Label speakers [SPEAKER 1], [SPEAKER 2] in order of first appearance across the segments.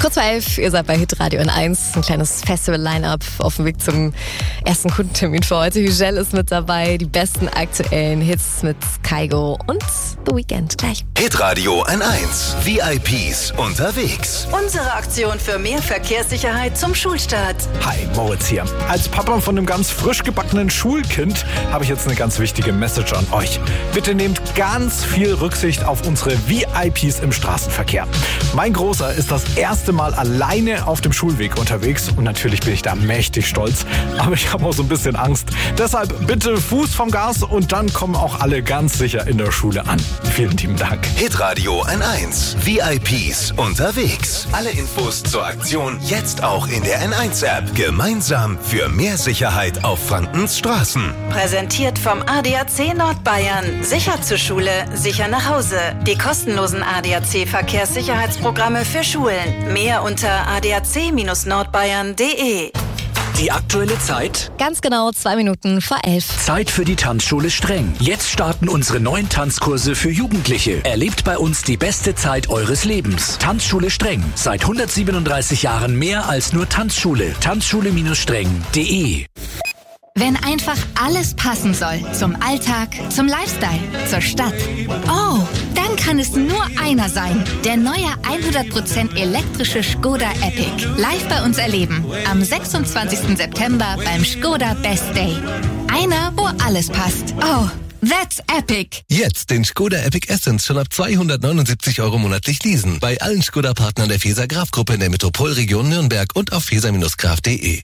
[SPEAKER 1] Kurz vor 11, ihr seid bei Hitradio N1, ein kleines Festival-Line-Up auf dem Weg zum ersten Kundentermin für heute. Hügel ist mit dabei, die besten aktuellen Hits mit Kygo und The Weeknd gleich.
[SPEAKER 2] Hitradio N1, VIPs unterwegs.
[SPEAKER 3] Unsere Aktion für mehr Verkehrssicherheit zum Schulstart.
[SPEAKER 4] Hi, Moritz hier. Als Papa von einem ganz frisch gebackenen Schulkind habe ich jetzt eine ganz wichtige Message an euch. Bitte nehmt ganz viel Rücksicht auf unsere VIPs im Straßenverkehr. Mein Großer ist das erste Mal alleine auf dem Schulweg unterwegs und natürlich bin ich da mächtig stolz, aber ich habe auch so ein bisschen Angst. Deshalb bitte Fuß vom Gas und dann kommen auch alle ganz sicher in der Schule an. Vielen lieben Dank.
[SPEAKER 2] Hitradio N1, VIPs unterwegs. Alle Infos zur Aktion jetzt auch in der N1-App. Gemeinsam für mehr Sicherheit auf Frankens Straßen.
[SPEAKER 3] Präsentiert vom ADAC Nordbayern. Sicher zur Schule, sicher nach Hause. Die kostenlosen ADAC-Verkehrssicherheitsprogramme für Schulen. Mehr unter adac-nordbayern.de.
[SPEAKER 5] Die aktuelle Zeit?
[SPEAKER 1] Ganz genau 2 Minuten vor 11.
[SPEAKER 5] Zeit für die Tanzschule Streng. Jetzt starten unsere neuen Tanzkurse für Jugendliche. Erlebt bei uns die beste Zeit eures Lebens. Tanzschule Streng. Seit 137 Jahren mehr als nur Tanzschule. Tanzschule-streng.de.
[SPEAKER 6] Wenn einfach alles passen soll. Zum Alltag, zum Lifestyle, zur Stadt. Oh, dann kann es nur einer sein. Der neue 100% elektrische Škoda Epic. Live bei uns erleben. Am 26. September beim Škoda Best Day. Einer, wo alles passt. Oh, that's epic.
[SPEAKER 7] Jetzt den Škoda Epic Essence schon ab 279 € monatlich leasen. Bei allen Škoda-Partnern der Feser-Graf-Gruppe in der Metropolregion Nürnberg und auf feser-graf.de.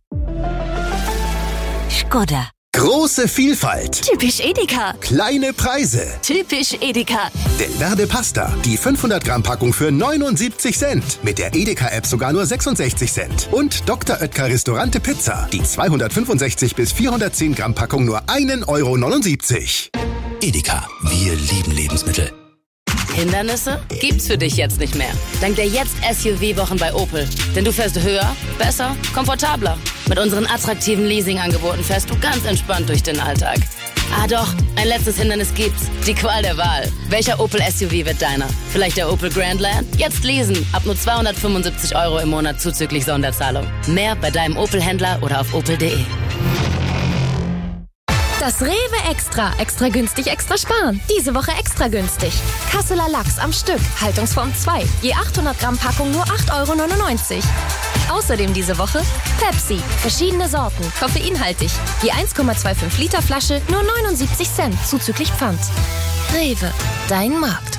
[SPEAKER 8] Škoda.
[SPEAKER 2] Große Vielfalt.
[SPEAKER 8] Typisch Edeka.
[SPEAKER 2] Kleine Preise.
[SPEAKER 8] Typisch Edeka.
[SPEAKER 2] Delverde Pasta. Die 500 Gramm Packung für 79 Cent. Mit der Edeka-App sogar nur 66 Cent. Und Dr. Oetker Restaurante Pizza. Die 265 bis 410 Gramm Packung nur 1,79 €.
[SPEAKER 5] Edeka. Wir lieben Lebensmittel.
[SPEAKER 9] Hindernisse gibt's für dich jetzt nicht mehr. Dank der Jetzt-SUV-Wochen bei Opel. Denn du fährst höher, besser, komfortabler. Mit unseren attraktiven Leasing-Angeboten fährst du ganz entspannt durch den Alltag. Ah doch, ein letztes Hindernis gibt's. Die Qual der Wahl. Welcher Opel-SUV wird deiner? Vielleicht der Opel Grandland? Jetzt leasen. Ab nur 275 € im Monat zuzüglich Sonderzahlung. Mehr bei deinem Opel-Händler oder auf opel.de.
[SPEAKER 1] Das Rewe Extra. Extra günstig, extra sparen. Diese Woche extra günstig. Kasseler Lachs am Stück. Haltungsform 2. Je 800 Gramm Packung nur 8,99 €. Außerdem diese Woche Pepsi. Verschiedene Sorten. Koffeinhaltig. Je 1,25 Liter Flasche nur 79 Cent. Zuzüglich Pfand. Rewe. Dein Markt.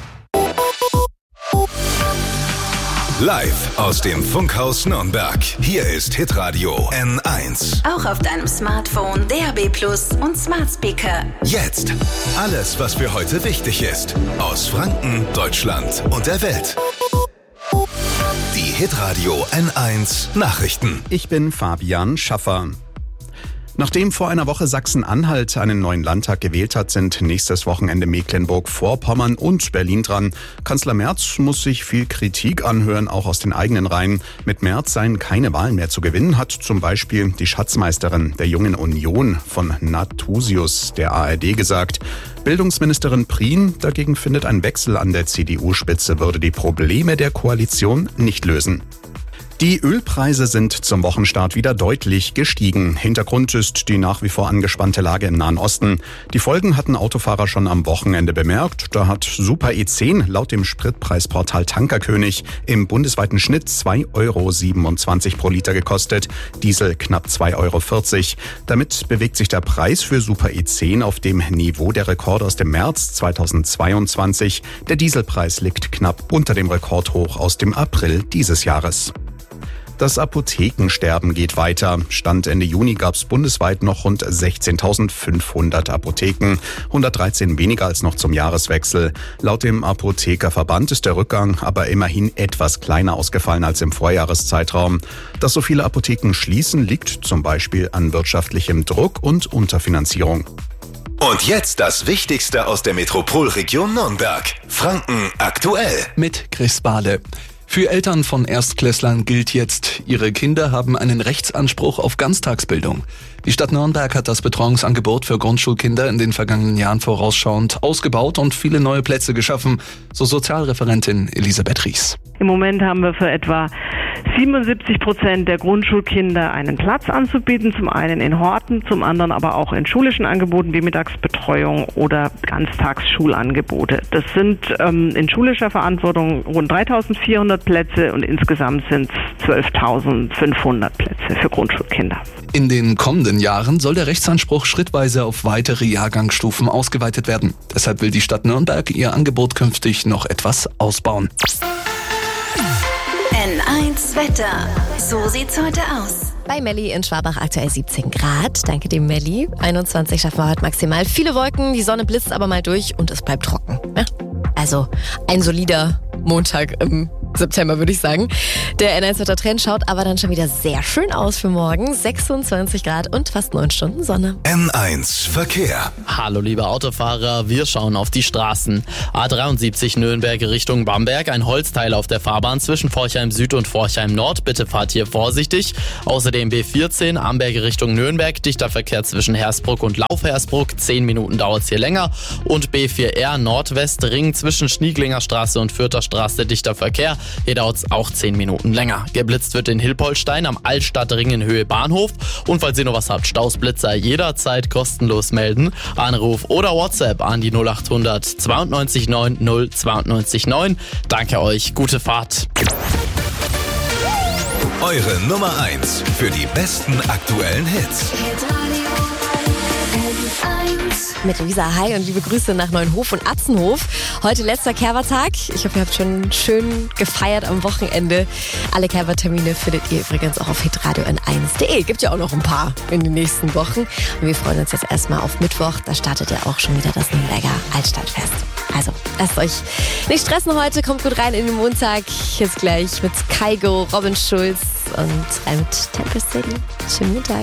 [SPEAKER 2] Live aus dem Funkhaus Nürnberg. Hier ist Hitradio N1.
[SPEAKER 3] Auch auf deinem Smartphone, DAB+ und Smart Speaker.
[SPEAKER 2] Jetzt alles, was für heute wichtig ist. Aus Franken, Deutschland und der Welt. Die Hitradio N1 Nachrichten.
[SPEAKER 10] Ich bin Fabian Schaffer. Nachdem vor einer Woche Sachsen-Anhalt einen neuen Landtag gewählt hat, sind nächstes Wochenende Mecklenburg-Vorpommern und Berlin dran. Kanzler Merz muss sich viel Kritik anhören, auch aus den eigenen Reihen. Mit Merz seien keine Wahlen mehr zu gewinnen, hat zum Beispiel die Schatzmeisterin der Jungen Union von Nathusius der ARD gesagt. Bildungsministerin Prien dagegen findet, ein Wechsel an der CDU-Spitze würde die Probleme der Koalition nicht lösen. Die Ölpreise sind zum Wochenstart wieder deutlich gestiegen. Hintergrund ist die nach wie vor angespannte Lage im Nahen Osten. Die Folgen hatten Autofahrer schon am Wochenende bemerkt. Da hat Super E10 laut dem Spritpreisportal Tankerkönig im bundesweiten Schnitt 2,27 € pro Liter gekostet. Diesel knapp 2,40 €. Damit bewegt sich der Preis für Super E10 auf dem Niveau der Rekorde aus dem März 2022. Der Dieselpreis liegt knapp unter dem Rekordhoch aus dem April dieses Jahres. Das Apothekensterben geht weiter. Stand Ende Juni gab es bundesweit noch rund 16.500 Apotheken, 113 weniger als noch zum Jahreswechsel. Laut dem Apothekerverband ist der Rückgang aber immerhin etwas kleiner ausgefallen als im Vorjahreszeitraum. Dass so viele Apotheken schließen, liegt zum Beispiel an wirtschaftlichem Druck und Unterfinanzierung.
[SPEAKER 2] Und jetzt das Wichtigste aus der Metropolregion Nürnberg. Franken aktuell.
[SPEAKER 11] Mit Chris Bahle. Für Eltern von Erstklässlern gilt jetzt, ihre Kinder haben einen Rechtsanspruch auf Ganztagsbildung. Die Stadt Nürnberg hat das Betreuungsangebot für Grundschulkinder in den vergangenen Jahren vorausschauend ausgebaut und viele neue Plätze geschaffen, so Sozialreferentin Elisabeth Ries.
[SPEAKER 12] Im Moment haben wir für etwa 77% der Grundschulkinder einen Platz anzubieten, zum einen in Horten, zum anderen aber auch in schulischen Angeboten wie Mittagsbetreuung oder Ganztagsschulangebote. Das sind in schulischer Verantwortung rund 3.400 Plätze und insgesamt sind es 12.500 Plätze für Grundschulkinder.
[SPEAKER 11] In den kommenden Jahren soll der Rechtsanspruch schrittweise auf weitere Jahrgangsstufen ausgeweitet werden. Deshalb will die Stadt Nürnberg ihr Angebot künftig noch etwas ausbauen.
[SPEAKER 3] N1 Wetter. So sieht's heute aus.
[SPEAKER 1] Bei Melli in Schwabach aktuell 17 Grad. Danke dem Melli. 21 schaffen wir heute maximal. Viele Wolken, die Sonne blitzt aber mal durch und es bleibt trocken. Ja? Also ein solider Montag im September, würde ich sagen. Der N1-Wetter-Trend schaut aber dann schon wieder sehr schön aus für morgen. 26 Grad und fast 9 Stunden Sonne.
[SPEAKER 13] N1 Verkehr.
[SPEAKER 14] Hallo liebe Autofahrer, wir schauen auf die Straßen. A73 Nürnberg Richtung Bamberg, ein Holzteil auf der Fahrbahn zwischen Forchheim Süd und Forchheim Nord. Bitte fahrt hier vorsichtig. Außerdem B14 Amberg Richtung Nürnberg, dichter Verkehr zwischen Hersbruck und Lauf-Hersbruck. 10 Minuten dauert es hier länger. Und B4R Nordwestring zwischen Schnieglinger Straße und Fürther Straße, dichter Verkehr. Hier dauert es auch 10 Minuten länger. Geblitzt wird in Hilpoltstein am Altstadtring in Höhe Bahnhof. Und falls ihr noch was habt, Stausblitzer jederzeit kostenlos melden. Anruf oder WhatsApp an die 0800 92 9 092 9. Danke euch, gute Fahrt.
[SPEAKER 13] Eure Nummer 1 für die besten aktuellen Hits.
[SPEAKER 1] Mit Luisa, hi und liebe Grüße nach Neuenhof und Atzenhof. Heute letzter Kerbertag. Ich hoffe, ihr habt schon schön gefeiert am Wochenende. Alle Kerbertermine findet ihr übrigens auch auf hitradio n1.de. Gibt ja auch noch ein paar in den nächsten Wochen. Und wir freuen uns jetzt erstmal auf Mittwoch. Da startet ja auch schon wieder das Nürnberger Altstadtfest. Also, lasst euch nicht stressen heute. Kommt gut rein in den Montag. Jetzt gleich mit Kygo, Robin Schulz und mit Temple City. Schönen Montag.